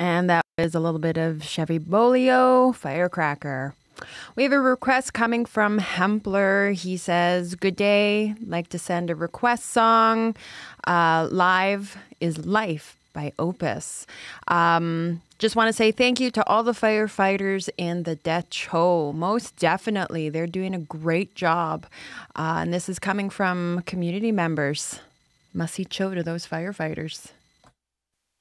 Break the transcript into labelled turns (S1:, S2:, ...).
S1: And that was a little bit of Chevy Bolio, Firecracker. We have a request coming from Hempler. He says, good day. Like to send a request song. Live is Life by Opus. Just want to say thank you to all the firefighters in the Depot. Most definitely. They're doing a great job. And this is coming from community members. Masicho to those firefighters.